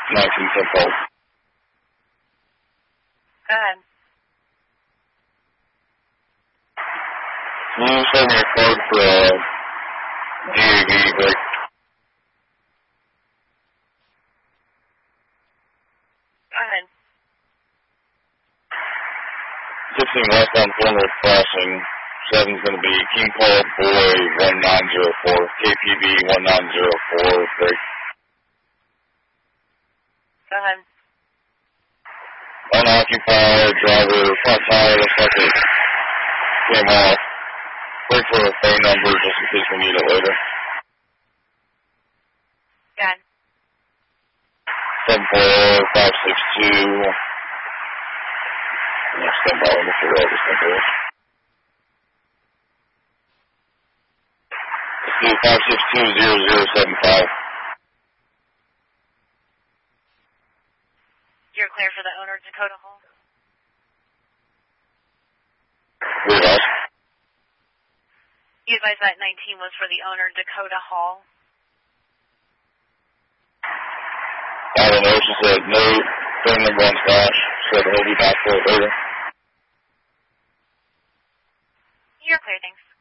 1910 Pole. Go ahead. Can you send me a code for DAV break? Go ahead. 15 westbound Fillmore crossing. 7's going to be King Paul Boy 1904, KPV 1904, break. Go ahead. Unoccupied driver, front tire, looks like it came off. Wait for a phone number just in case we need it later. Go ahead. 74562. Stand by, let me figure out this number is. Let's do 5620075. You're clear for the owner, Dakota Hall? Weird house. You advised that 19 was for the owner, Dakota Hall. I don't know, she said no phone number on flash. Said he'll be back for it later. You're clear, thanks.